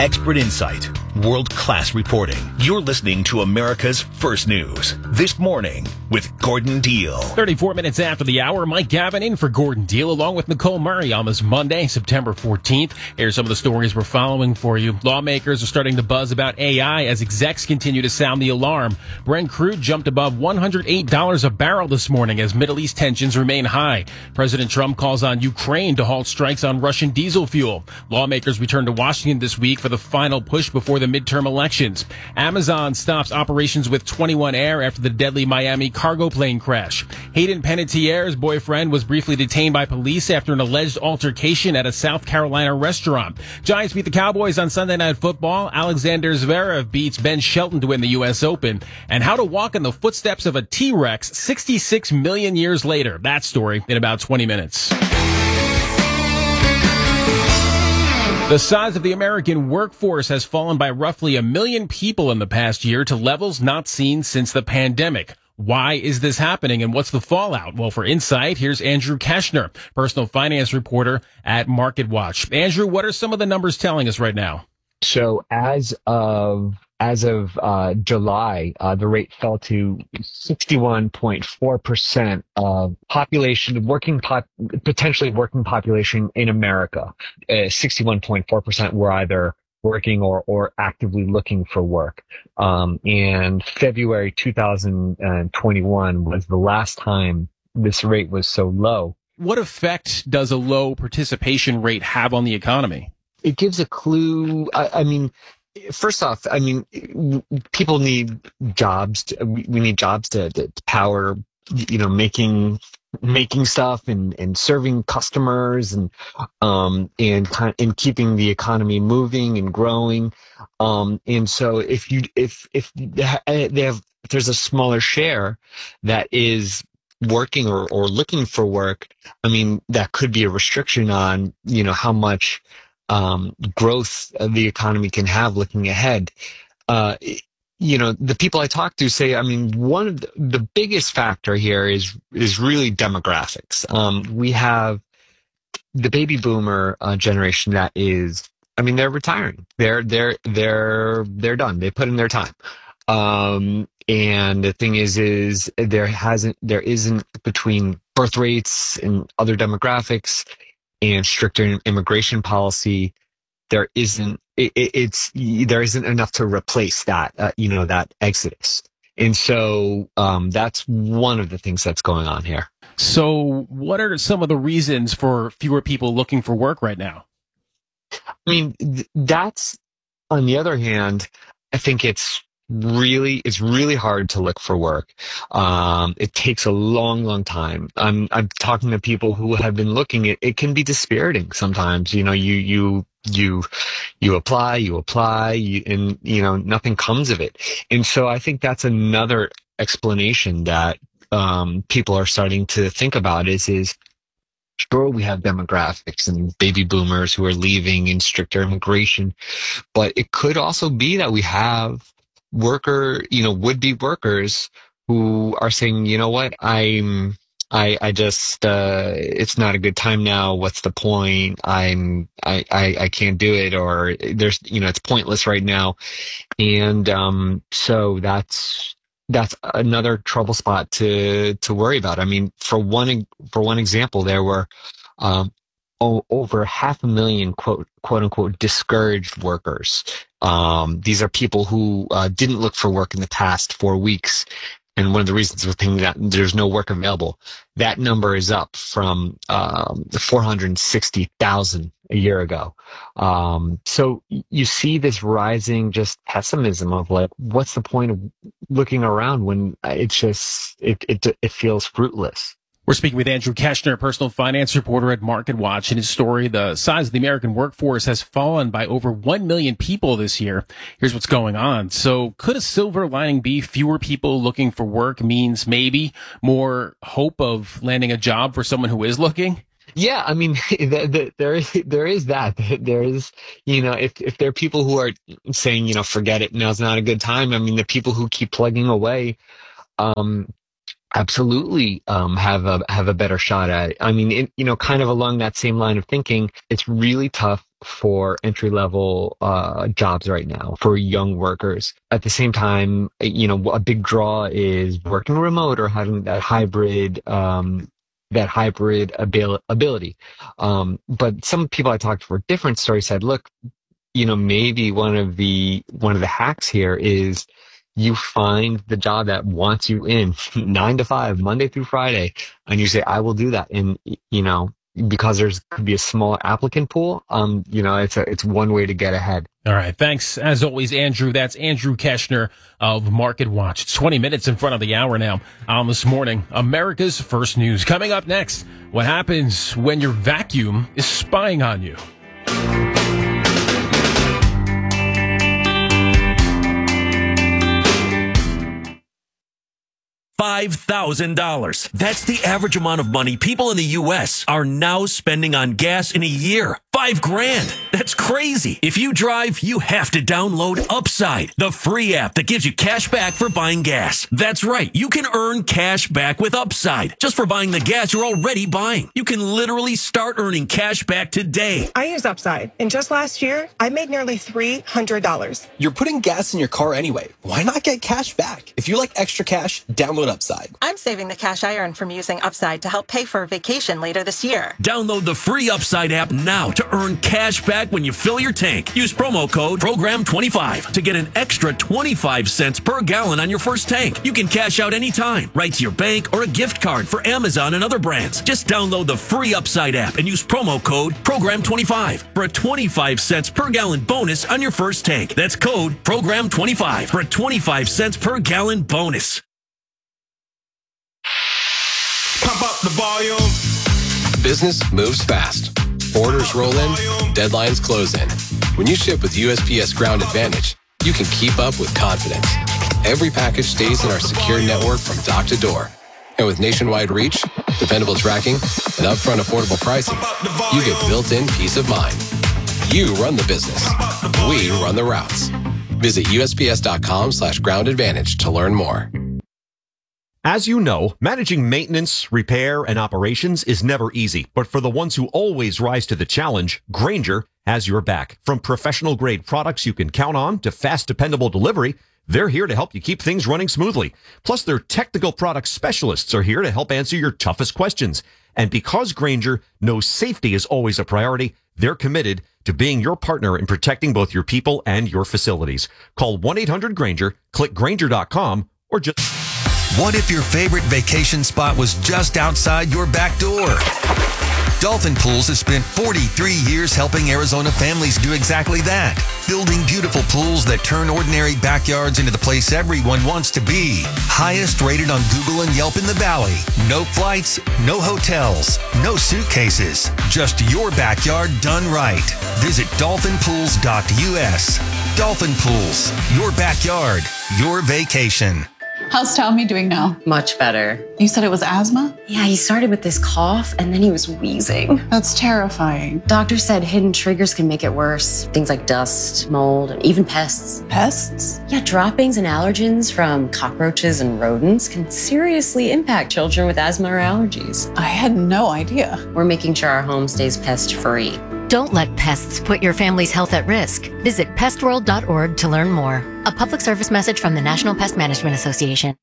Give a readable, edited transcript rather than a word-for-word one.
Expert insight, world-class reporting. You're listening to America's First News. This morning with Gordon Deal. 34 minutes after the hour, Mike Gavin in for Gordon Deal along with Nicole Murray on this Monday, September 14th. Here's some of the stories we're following for you. Lawmakers are starting to buzz about AI as execs continue to sound the alarm. Brent crude jumped above $108 a barrel this morning as Middle East tensions remain high. President Trump calls on Ukraine to halt strikes on Russian diesel fuel. Lawmakers return to Washington this week for the final push before the midterm elections. Amazon stops operations with 21 Air after the deadly Miami cargo plane crash. Hayden Panettiere's boyfriend was briefly detained by police after an alleged altercation at a South Carolina restaurant. Giants beat the Cowboys on Sunday Night Football. Alexander Zverev beats Ben Shelton to win the U.S. Open. And how to walk in the footsteps of a T-Rex 66 million years later. That story in about 20 minutes. The size of the American workforce has fallen by roughly 1 million people in the past year to levels not seen since the pandemic. Why is this happening and what's the fallout? Well, for insight, here's Andrew Keshner, personal finance reporter at MarketWatch. Andrew, what are some of the numbers telling us right now? So as of July, the rate fell to 61.4% of population, potentially working population in America. 61.4% were either working or actively looking for work. And February 2021 was the last time this rate was so low. What effect does a low participation rate have on the economy? It gives a clue. First off, people need jobs. We need jobs to power, making stuff and serving customers and keeping the economy moving and growing. And so if there's a smaller share that is working or looking for work, that could be a restriction on, how much growth the economy can have looking ahead. The people I talk to say, one of the biggest factor here is really demographics. We have the baby boomer generation that is, they're retiring. They're done. They put in their time. And the thing is there isn't between birth rates and other demographics and stricter immigration policy, there isn't enough to replace that, that exodus. And so that's one of the things that's going on here. So what are some of the reasons for fewer people looking for work right now? That's, on the other hand, I think it's really hard to look for work. It takes a long time. I'm talking to people who have been looking. It can be dispiriting sometimes. You apply, and nothing comes of it. And so I think that's another explanation that people are starting to think about is sure, we have demographics and baby boomers who are leaving and stricter immigration, but it could also be that we have would-be workers who are saying, what, I just, it's not a good time now. What's the point? I can't do it, or there's, it's pointless right now. And, so that's another trouble spot to worry about. For one example, there were, over 500,000 quote unquote discouraged workers. These are people who didn't look for work in the past 4 weeks. And one of the reasons was thinking that there's no work available. That number is up from 460,000 a year ago. So you see this rising just pessimism of like, what's the point of looking around when it's just it feels fruitless. We're speaking with Andrew Keshner, personal finance reporter at MarketWatch. In his story, the size of the American workforce has fallen by over 1 million people this year. Here's what's going on. So could a silver lining be fewer people looking for work means maybe more hope of landing a job for someone who is looking? Yeah, there is that. There is, if there are people who are saying, forget it, now's not a good time. The people who keep plugging away, absolutely have a better shot at it. Kind of along that same line of thinking, it's really tough for entry-level jobs right now for young workers. At the same time, a big draw is working remote or having that hybrid ability. But some people I talked to for different stories said, look, maybe one of the hacks here is you find the job that wants you in 9 to 5, Monday through Friday, and you say, I will do that. And, because could be a small applicant pool, it's one way to get ahead. All right. Thanks, as always, Andrew. That's Andrew Keshner of Market Watch. It's 20 minutes in front of the hour now on This Morning. America's First News. Coming up next, what happens when your vacuum is spying on you? $5,000. That's the average amount of money people in the U.S. are now spending on gas in a year. $5,000. That's crazy. If you drive, you have to download Upside, the free app that gives you cash back for buying gas. That's right. You can earn cash back with Upside just for buying the gas you're already buying. You can literally start earning cash back today. I use Upside, and just last year, I made nearly $300. You're putting gas in your car anyway. Why not get cash back? If you like extra cash, download Upside. I'm saving the cash I earn from using Upside to help pay for a vacation later this year. Download the free Upside app now to earn cash back when you fill your tank. Use promo code PROGRAM25 to get an extra 25 cents per gallon on your first tank. You can cash out anytime, right to your bank or a gift card for Amazon and other brands. Just download the free Upside app and use promo code PROGRAM25 for a 25 cents per gallon bonus on your first tank. That's code PROGRAM25 for a 25 cents per gallon bonus. Pump up the volume. Business moves fast. Orders roll in, deadlines close in. When you ship with USPS Ground Advantage, you can keep up with confidence. Every package stays in our secure network from dock to door. And with nationwide reach, dependable tracking, and upfront affordable pricing, you get built-in peace of mind. You run the business. We run the routes. Visit USPS.com/Ground Advantage to learn more. As you know, managing maintenance, repair, and operations is never easy. But for the ones who always rise to the challenge, Grainger has your back. From professional-grade products you can count on to fast, dependable delivery, they're here to help you keep things running smoothly. Plus, their technical product specialists are here to help answer your toughest questions. And because Grainger knows safety is always a priority, they're committed to being your partner in protecting both your people and your facilities. Call 1-800-GRAINGER, click Grainger.com, or just... What if your favorite vacation spot was just outside your back door? Dolphin Pools has spent 43 years helping Arizona families do exactly that. Building beautiful pools that turn ordinary backyards into the place everyone wants to be. Highest rated on Google and Yelp in the Valley. No flights, no hotels, no suitcases. Just your backyard done right. Visit dolphinpools.us. Dolphin Pools, your backyard, your vacation. How's Tommy doing now? Much better. You said it was asthma? Yeah, he started with this cough and then he was wheezing. That's terrifying. Doctor said hidden triggers can make it worse. Things like dust, mold, and even pests. Pests? Yeah, droppings and allergens from cockroaches and rodents can seriously impact children with asthma or allergies. I had no idea. We're making sure our home stays pest-free. Don't let pests put your family's health at risk. Visit pestworld.org to learn more. A public service message from the National Pest Management Association.